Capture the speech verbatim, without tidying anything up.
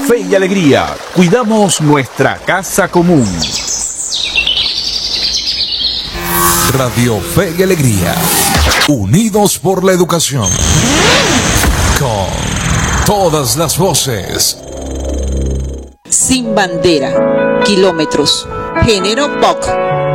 Fe y Alegría. Cuidamos nuestra casa común. Radio Fe y Alegría. Unidos por la educación. Con todas las voces. Sin bandera. Kilómetros. Género pop.